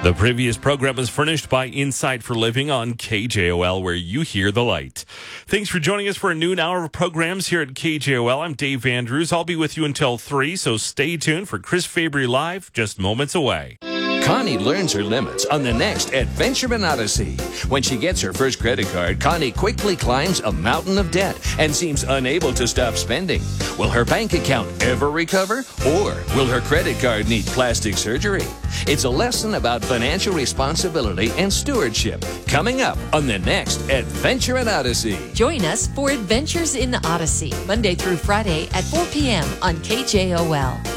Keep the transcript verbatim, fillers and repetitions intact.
The previous program was furnished by Insight for Living on K J O L, where you hear the light. Thanks for joining us for a noon hour of programs here at K J O L. I'm Dave Andrews. I'll be with you until three, so stay tuned for Chris Fabry Live, just moments away. Connie learns her limits on the next Adventure in Odyssey. When she gets her first credit card, Connie quickly climbs a mountain of debt and seems unable to stop spending. Will her bank account ever recover? Or will her credit card need plastic surgery? It's a lesson about financial responsibility and stewardship coming up on the next Adventure in Odyssey. Join us for Adventures in Odyssey, Monday through Friday at four p.m. on K J O L.